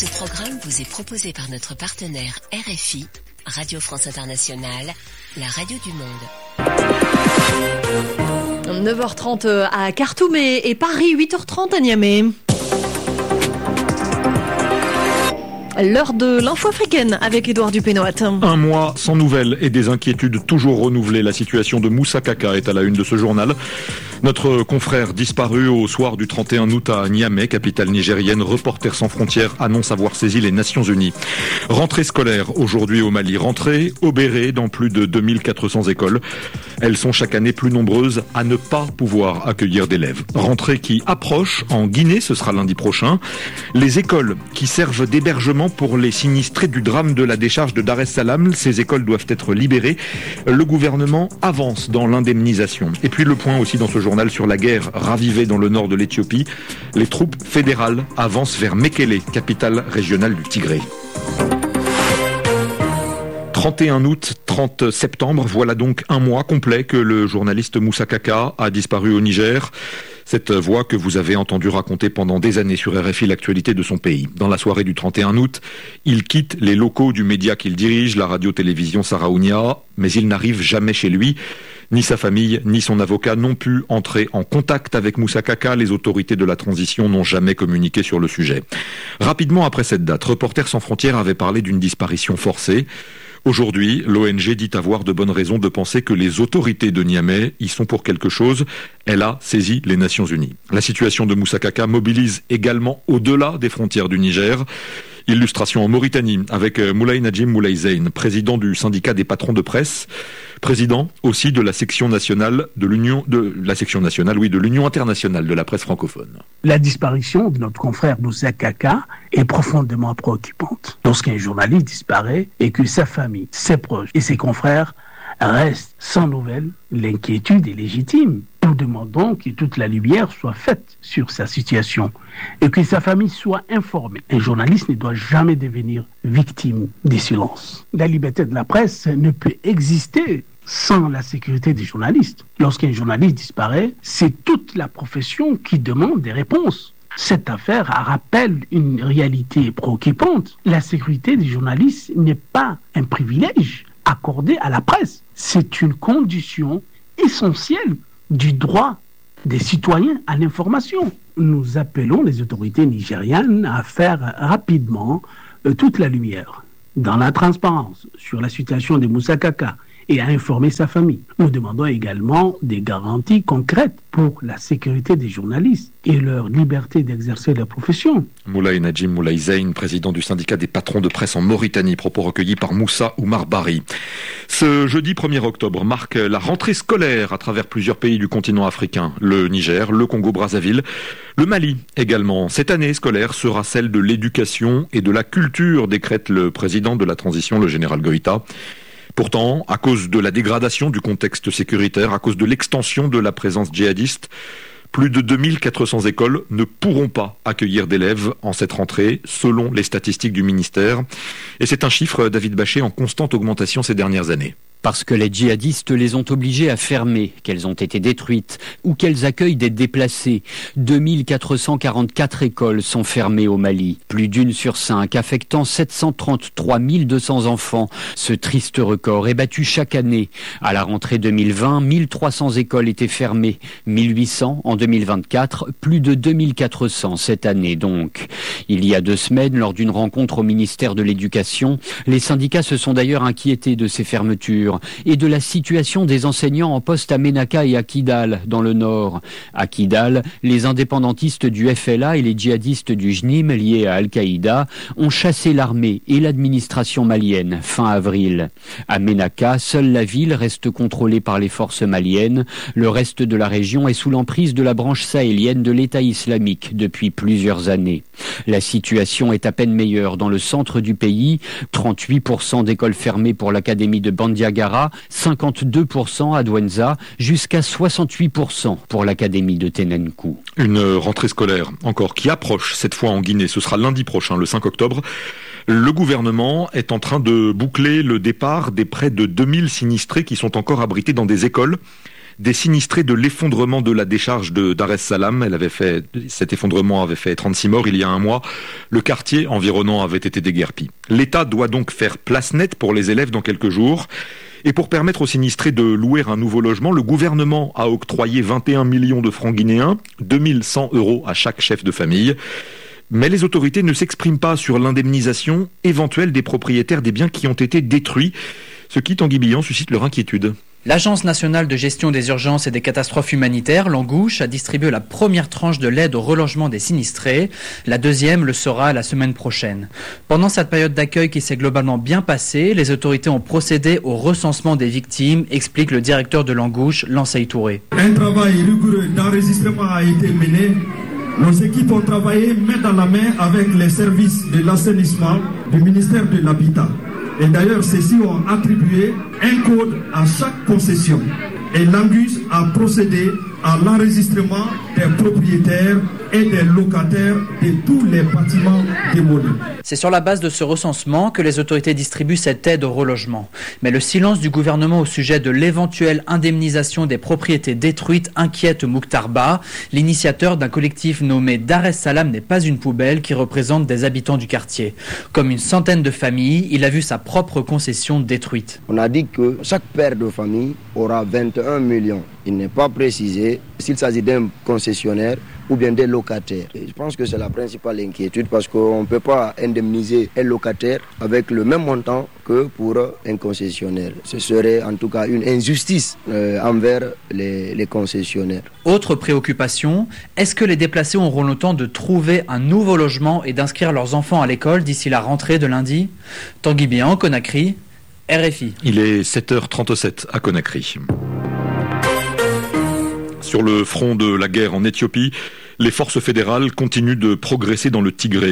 Ce programme vous est proposé par notre partenaire RFI, Radio France Internationale, la radio du monde. 9h30 à Khartoum et Paris, 8h30 à Niamey. L'heure de l'info africaine avec Édouard Dupénoat. Un mois sans nouvelles et des inquiétudes toujours renouvelées. La situation de Moussa Kaka est à la une de ce journal. Notre confrère disparu au soir du 31 août à Niamey, capitale nigérienne. Reporters sans frontières annonce avoir saisi les Nations Unies. Rentrée scolaire aujourd'hui au Mali. Rentrée obérée dans plus de 2400 écoles. Elles sont chaque année plus nombreuses à ne pas pouvoir accueillir d'élèves. Rentrée qui approche en Guinée, ce sera lundi prochain. Les écoles qui servent d'hébergement pour les sinistrés du drame de la décharge de Dar es Salaam, ces écoles doivent être libérées. Le gouvernement avance dans l'indemnisation. Et puis le point aussi dans ce journal sur la guerre ravivée dans le nord de l'Éthiopie. Les troupes fédérales avancent vers Mekele, capitale régionale du Tigré. 31 août, 30 septembre, voilà donc un mois complet que le journaliste Moussa Kaka a disparu au Niger. Cette voix que vous avez entendue raconter pendant des années sur RFI l'actualité de son pays. Dans la soirée du 31 août, il quitte les locaux du média qu'il dirige, la radio-télévision Saraounia, mais il n'arrive jamais chez lui. Ni sa famille, ni son avocat n'ont pu entrer en contact avec Moussa Kaka. Les autorités de la transition n'ont jamais communiqué sur le sujet. Rapidement après cette date, Reporters sans frontières avait parlé d'une disparition forcée. Aujourd'hui, l'ONG dit avoir de bonnes raisons de penser que les autorités de Niamey y sont pour quelque chose. Elle a saisi les Nations Unies. La situation de Moussa Kaka mobilise également au-delà des frontières du Niger. Illustration en Mauritanie avec Moulay Najim Moulay Zein, président du syndicat des patrons de presse, président aussi de la section nationale de l'Union internationale de la presse francophone. La disparition de notre confrère Moussa Kaka est profondément préoccupante. Lorsqu'un journaliste disparaît et que sa famille, ses proches et ses confrères restent sans nouvelles, l'inquiétude est légitime. Nous demandons que toute la lumière soit faite sur sa situation et que sa famille soit informée. Un journaliste ne doit jamais devenir victime des silences. La liberté de la presse ne peut exister sans la sécurité des journalistes. Lorsqu'un journaliste disparaît, c'est toute la profession qui demande des réponses. Cette affaire rappelle une réalité préoccupante. La sécurité des journalistes n'est pas un privilège accordé à la presse. C'est une condition essentielle du droit des citoyens à l'information. Nous appelons les autorités nigérianes à faire rapidement toute la lumière dans la transparence sur la situation de Moussa Kaka et à informer sa famille. Nous demandons également des garanties concrètes pour la sécurité des journalistes et leur liberté d'exercer leur profession. Moulay Najim Moulay Zein, président du syndicat des patrons de presse en Mauritanie, propos recueillis par Moussa Oumar Bari. Ce jeudi 1er octobre marque la rentrée scolaire à travers plusieurs pays du continent africain. Le Niger, le Congo-Brazzaville, le Mali également. Cette année scolaire sera celle de l'éducation et de la culture, décrète le président de la transition, le général Goïta. Pourtant, à cause de la dégradation du contexte sécuritaire, à cause de l'extension de la présence djihadiste, plus de 2400 écoles ne pourront pas accueillir d'élèves en cette rentrée, selon les statistiques du ministère. Et c'est un chiffre, David Bachet, en constante augmentation ces dernières années. Parce que les djihadistes les ont obligées à fermer, qu'elles ont été détruites ou qu'elles accueillent des déplacés. 2444 écoles sont fermées au Mali, plus d'une sur 5, affectant 733 200 enfants. Ce triste record est battu chaque année. À la rentrée 2020, 1300 écoles étaient fermées, 1800 en 2024, plus de 2400 cette année donc. Il y a 2 semaines, lors d'une rencontre au ministère de l'Éducation, les syndicats se sont d'ailleurs inquiétés de ces fermetures et de la situation des enseignants en poste à Ménaka et à Kidal, dans le nord. À Kidal, les indépendantistes du FLA et les djihadistes du JNIM, liés à Al-Qaïda, ont chassé l'armée et l'administration malienne fin avril. À Ménaka, seule la ville reste contrôlée par les forces maliennes. Le reste de la région est sous l'emprise de la branche sahélienne de l'État islamique depuis plusieurs années. La situation est à peine meilleure dans le centre du pays. 38% d'écoles fermées pour l'académie de Bandiagara, 52% à Douenza, jusqu'à 68% pour l'académie de Tenenkou. Une rentrée scolaire encore qui approche cette fois en Guinée. Ce sera lundi prochain, le 5 octobre. Le gouvernement est en train de boucler le départ des près de 2000 sinistrés qui sont encore abrités dans des écoles. des sinistrés de l'effondrement de la décharge de Dar es Salaam. Cet effondrement avait fait 36 morts il y a un mois. Le quartier environnant avait été déguerpi. L'État doit donc faire place nette pour les élèves dans quelques jours. Et pour permettre aux sinistrés de louer un nouveau logement, le gouvernement a octroyé 21 millions de francs guinéens, 2100 € à chaque chef de famille. Mais les autorités ne s'expriment pas sur l'indemnisation éventuelle des propriétaires des biens qui ont été détruits, ce qui, Tanguy Billon, suscite leur inquiétude. L'Agence nationale de gestion des urgences et des catastrophes humanitaires, l'ANGOUCH, a distribué la première tranche de l'aide au relogement des sinistrés. La deuxième le sera la semaine prochaine. Pendant cette période d'accueil qui s'est globalement bien passée, les autorités ont procédé au recensement des victimes, explique le directeur de l'ANGOUCH, Lansay Touré. Un travail rigoureux d'enregistrement a été mené. Nos équipes ont travaillé main dans la main avec les services de l'assainissement du ministère de l'Habitat. Et d'ailleurs, ceux-ci ont attribué un code à chaque concession. Et l'ANGUS a procédé à l'enregistrement des propriétaires et des locataires de tous les bâtiments démolis. C'est sur la base de ce recensement que les autorités distribuent cette aide au relogement. Mais le silence du gouvernement au sujet de l'éventuelle indemnisation des propriétés détruites inquiète Mokhtar Ba. L'initiateur d'un collectif nommé Dar es Salaam n'est pas une poubelle qui représente des habitants du quartier. Comme une centaine de familles, il a vu sa propre concession détruite. On a dit que chaque père de famille aura 21 millions. Il n'est pas précisé s'il s'agit d'un concessionnaire ou bien des locataires. Et je pense que c'est la principale inquiétude parce qu'on ne peut pas indemniser un locataire avec le même montant que pour un concessionnaire. Ce serait en tout cas une injustice envers les concessionnaires. Autre préoccupation, est-ce que les déplacés auront le temps de trouver un nouveau logement et d'inscrire leurs enfants à l'école d'ici la rentrée de lundi? Tanguy Billon, Conakry, RFI. Il est 7h37 à Conakry. Sur le front de la guerre en Éthiopie, les forces fédérales continuent de progresser dans le Tigré.